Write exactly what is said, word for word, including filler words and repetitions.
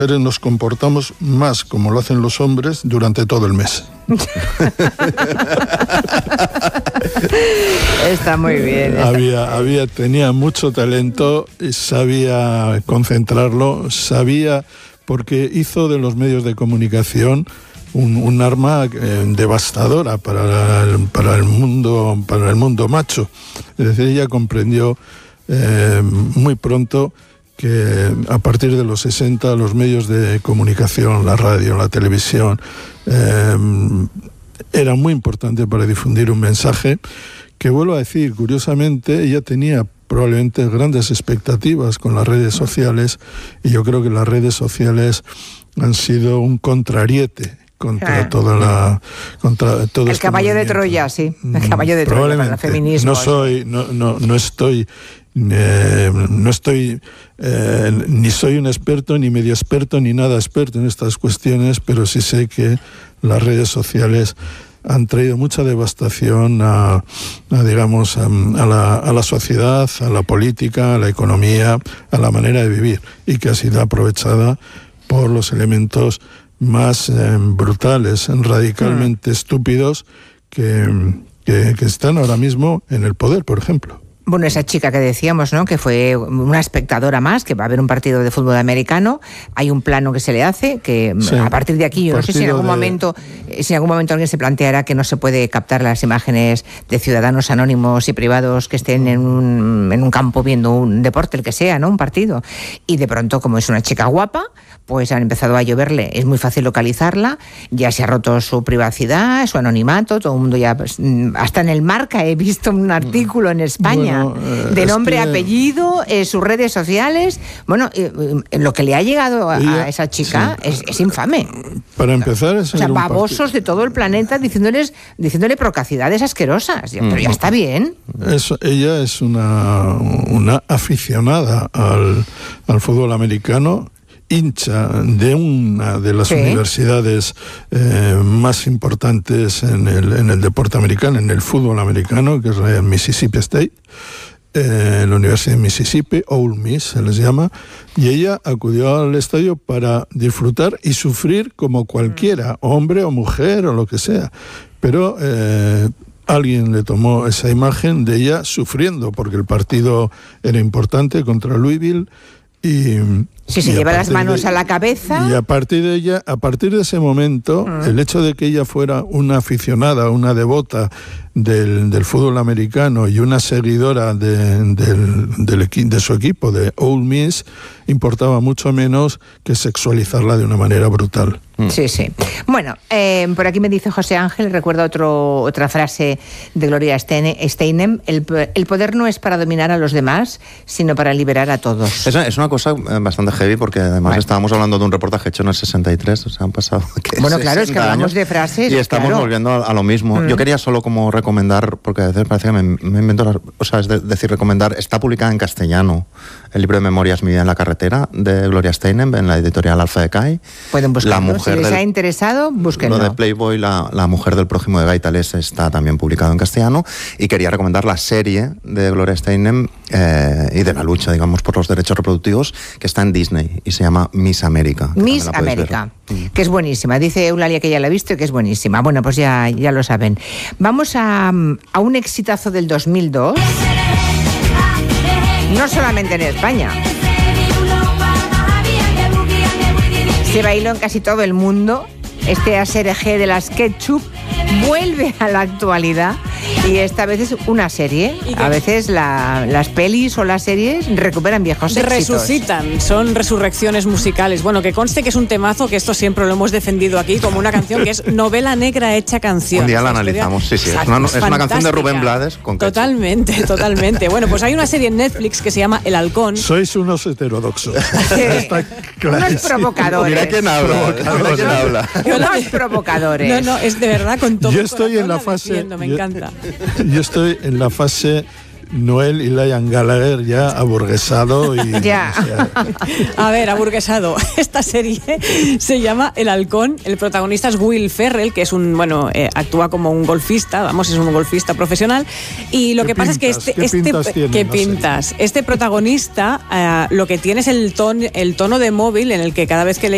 nos comportamos más como lo hacen los hombres durante todo el mes. Está muy bien. Está había, había, tenía mucho talento, sabía concentrarlo, sabía, porque hizo de los medios de comunicación un, un arma eh, devastadora para el, para el mundo, para el mundo macho. Es decir, ella comprendió eh, muy pronto que a partir de los sesenta los medios de comunicación, la radio, la televisión, eh, era muy importante para difundir un mensaje que, vuelvo a decir, curiosamente, ella tenía probablemente grandes expectativas con las redes sociales, y yo creo que las redes sociales han sido un contrariete contra ah. toda la contra todo el este caballo movimiento. de Troya, sí, el caballo de Troya para el feminismo. No soy, no, no, no estoy Eh, no estoy eh, ni soy un experto, ni medio experto, ni nada experto en estas cuestiones, pero sí sé que las redes sociales han traído mucha devastación a, a digamos, a, a, la, a la sociedad, a la política, a la economía, a la manera de vivir, y que ha sido aprovechada por los elementos más eh, brutales, radicalmente mm. estúpidos que, que, que están ahora mismo en el poder, por ejemplo. Bueno, esa chica que decíamos, ¿no?, que fue una espectadora más, que va a haber un partido de fútbol americano, hay un plano que se le hace, que sí, a partir de aquí, yo no sé si en algún de... momento, si en algún momento alguien se planteará que no se puede captar las imágenes de ciudadanos anónimos y privados que estén en un, en un campo viendo un deporte, el que sea, ¿no?, un partido, y de pronto, como es una chica guapa, pues han empezado a lloverle, es muy fácil localizarla, ya se ha roto su privacidad, su anonimato, todo el mundo ya, pues, hasta en el Marca he visto un artículo en España, bueno, eh, de nombre, que... apellido, eh, sus redes sociales, bueno, eh, eh, lo que le ha llegado a, ella, a esa chica sí. es, es infame. Para empezar, es o sea, babosos de todo el planeta diciéndoles, diciéndole procacidades asquerosas, pero ya está bien. Eso, ella es una, una aficionada al, al fútbol americano, hincha de una de las ¿Sí? universidades eh, más importantes en el, en el deporte americano, en el fútbol americano, que es la Mississippi State, eh, la Universidad de Mississippi, Ole Miss se les llama, y ella acudió al estadio para disfrutar y sufrir como cualquiera, hombre o mujer o lo que sea, pero eh, alguien le tomó esa imagen de ella sufriendo porque el partido era importante contra Louisville. Y, si se lleva las manos de, a la cabeza. Y a partir de ella, a partir de ese momento, uh-huh. el hecho de que ella fuera una aficionada, una devota del, del fútbol americano y una seguidora de, del, del, de su equipo, de Ole Miss, importaba mucho menos que sexualizarla de una manera brutal. Sí, sí. Bueno, eh, por aquí me dice José Ángel, recuerda otro, otra frase de Gloria Steinem, el, el poder no es para dominar a los demás, sino para liberar a todos. Es, es una cosa bastante heavy, porque además bueno. estábamos hablando de un reportaje hecho en el sesenta y tres, o sea, han pasado que Bueno, claro, es que hablamos de frases. Y estamos claro. volviendo a, a lo mismo. Mm. Yo quería solo como recomendar, porque a veces parece que me, me invento, las, o sea, es de, decir, recomendar, está publicada en castellano el libro de Memorias, Mi vida en la carretera, de Gloria Steinem, en la editorial Alfa de Cai. Pueden buscarlo. La mujer si les del, ha interesado, búsquenlo. Lo de Playboy, la, la mujer del prójimo de Gaitales, está también publicado en castellano. Y quería recomendar la serie de Gloria Steinem eh, y de la lucha, digamos, por los derechos reproductivos, que está en Disney y se llama Miss América. Miss América, que es buenísima. Dice Eulalia que ya la ha visto y que es buenísima. Bueno, pues ya, ya lo saben. Vamos a, a un exitazo del dos mil dos. No solamente en España. Se bailó en casi todo el mundo. Este A S R G de las Ketchup vuelve a la actualidad y esta vez es una serie. A veces la, las pelis o las series recuperan viejos éxitos. Resucitan, son resurrecciones musicales. Bueno, que conste que es un temazo, que esto siempre lo hemos defendido aquí como una canción que es novela negra hecha canción. Un día la analizamos, sí, sí. Es una, es una canción de Rubén Blades con Ketchup. Totalmente, totalmente. Bueno, pues hay una serie en Netflix que se llama El Halcón. Sois unos heterodoxos. Está unos provocadores. Mira quién habla. Mira quién habla. Unos provocadores. No, no, es de verdad con todo. Yo estoy en la fase. Me yo, encanta. Yo estoy en la fase Noel y Liam Gallagher ya aburguesado y ya. O sea, a ver, aburguesado. Esta serie se llama El Halcón. El protagonista es Will Ferrell, que es un, bueno, eh, actúa como un golfista, vamos, es un golfista profesional. Y lo que pasa pintas, es que este, ¿qué este pintas, tiene, ¿qué no pintas? sé. Este protagonista, eh, lo que tiene es el ton, el tono de móvil en el que cada vez que le